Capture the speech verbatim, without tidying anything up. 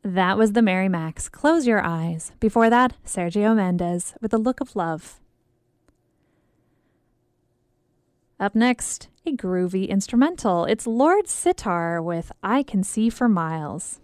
That was the Mary Macs, Close Your Eyes. Before that, Sergio Mendes with A Look of Love. Up next, a groovy instrumental. It's Lord Sitar with I Can See for Miles.